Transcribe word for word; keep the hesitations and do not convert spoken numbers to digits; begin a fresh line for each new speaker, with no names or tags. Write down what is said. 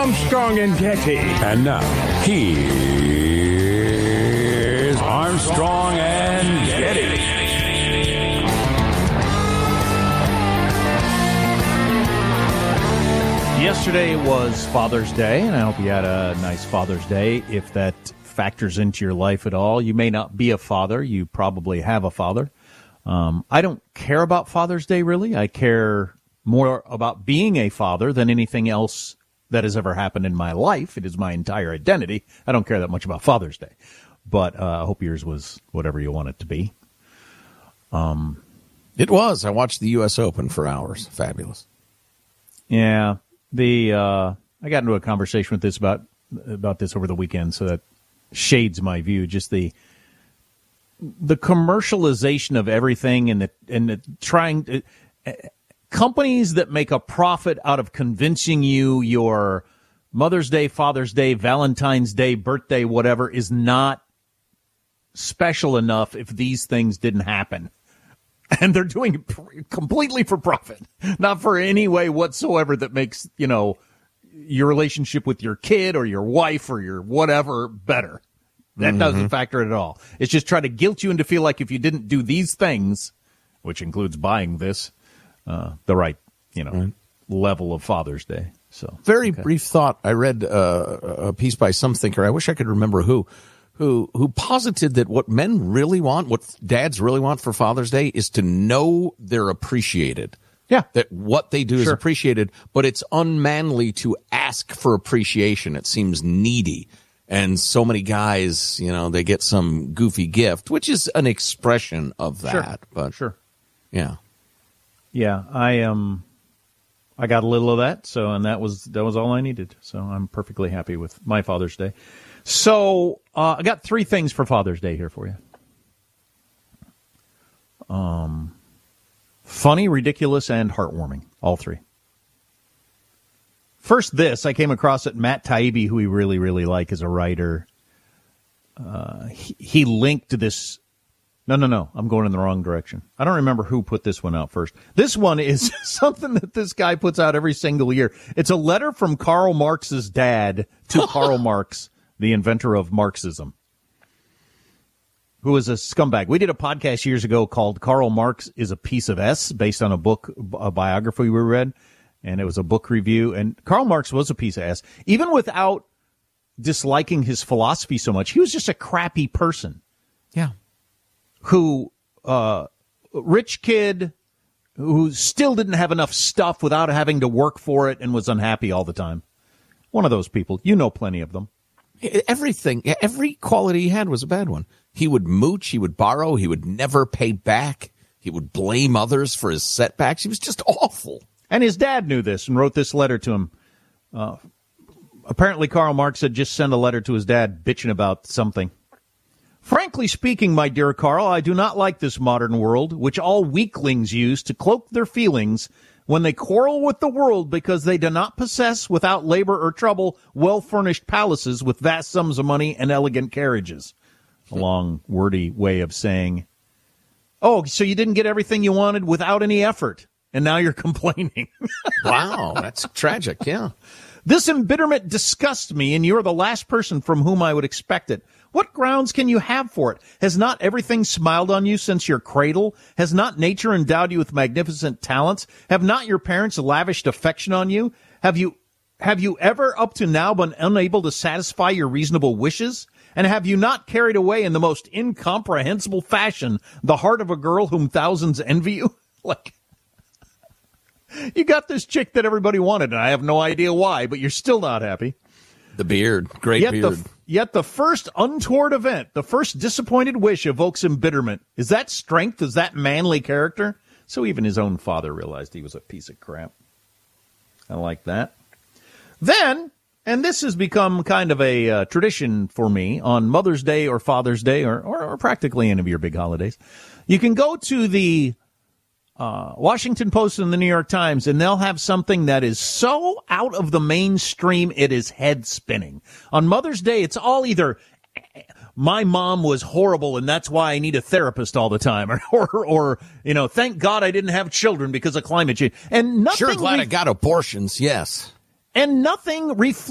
Armstrong and Getty.
And now, here's Armstrong and Getty.
Yesterday was Father's Day, and I hope you had a nice Father's Day. If that factors into your life at all, you may not be a father. You probably have a father. Um, I don't care about Father's Day, really. I care more about being a father than anything else that has ever happened in my life. It is my entire identity. I don't care that much about Father's Day. But uh, I hope yours was whatever you want it to be. Um,
It was. I watched the U S Open for hours. Fabulous.
Yeah. The uh, I got into a conversation with this about about this over the weekend, so that shades my view. Just the the commercialization of everything, and the and the trying uh, companies that make a profit out of convincing you your Mother's Day, Father's Day, Valentine's Day, birthday, whatever is not special enough if these things didn't happen. And they're doing it completely for profit, not for any way whatsoever that makes, you know, your relationship with your kid or your wife or your whatever better. That mm-hmm. doesn't factor at all. It's just trying to guilt you into feel like if you didn't do these things, which includes buying this, uh, the right, you know, right. level of Father's Day. So
very
okay.
brief thought. I read uh, a piece by some thinker. I wish I could remember who. Who who posited that what men really want, what dads really want for Father's Day is to know they're appreciated.
Yeah.
That what they do
sure.
is appreciated, but it's unmanly to ask for appreciation. It seems needy. And so many guys, you know, they get some goofy gift, which is an expression of that.
Sure.
But
sure.
Yeah.
Yeah, I um I got a little of that, so and that was that was all I needed. So I'm perfectly happy with my Father's Day. So uh, I got three things for Father's Day here for you. Um, funny, ridiculous, and heartwarming. All three. First, this. I came across it. Matt Taibbi, who we really, really like as a writer. Uh, he, he linked to this. No, no, no. I'm going in the wrong direction. I don't remember who put this one out first. This one is something that this guy puts out every single year. It's a letter from Karl Marx's dad to Karl Marx, the inventor of Marxism, who is a scumbag. We did a podcast years ago called Karl Marx is a Piece of S, based on a book, a biography we read, and it was a book review. And Karl Marx was a piece of S. Even without disliking his philosophy so much, he was just a crappy person.
Yeah.
Who, uh, rich kid who still didn't have enough stuff without having to work for it and was unhappy all the time. One of those people. You know plenty of them.
Everything, every quality he had was a bad one. He would mooch, he would borrow, he would never pay back. He would blame others for his setbacks. He was just awful.
And his dad knew this and wrote this letter to him. Uh, apparently, Karl Marx had just sent a letter to his dad bitching about something. Frankly speaking, my dear Karl, I do not like this modern world, which all weaklings use to cloak their feelings when they quarrel with the world because they do not possess, without labor or trouble, well-furnished palaces with vast sums of money and elegant carriages. A long, wordy way of saying, oh, so you didn't get everything you wanted without any effort, and now you're complaining.
Wow, that's tragic, yeah.
This embitterment disgusts me, and you're the last person from whom I would expect it. What grounds can you have for it? Has not everything smiled on you since your cradle? Has not nature endowed you with magnificent talents? Have not your parents lavished affection on you? Have you, have you ever up to now been unable to satisfy your reasonable wishes? And have you not carried away in the most incomprehensible fashion the heart of a girl whom thousands envy you? Like, you got this chick that everybody wanted, and I have no idea why, but you're still not happy.
The beard, great
yet
beard.
The, yet the first untoward event, the first disappointed wish evokes embitterment. Is that strength? Is that manly character? So even his own father realized he was a piece of crap. I like that. Then, and this has become kind of a uh, tradition for me, on Mother's Day or Father's Day or, or, or practically any of your big holidays, you can go to the Uh, Washington Post and the New York Times, and they'll have something that is so out of the mainstream, it is head spinning. On Mother's Day, it's all either my mom was horrible and that's why I need a therapist all the time, or, or, or you know, thank God I didn't have children because of climate change. And nothing.
Sure glad
re-
I got abortions, yes.
And nothing reflects